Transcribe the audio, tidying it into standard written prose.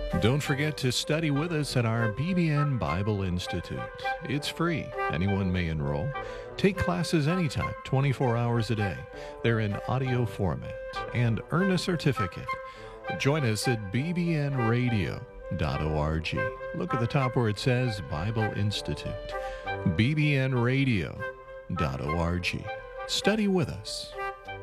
Don't forget to study with us at our BBN Bible Institute. It's free. Anyone may enroll. Take classes anytime, 24 hours a day. They're in audio format and earn a certificate. Join us at bbnradio.org. Look at the top where it says Bible Institute. bbnradio.org. Study with us.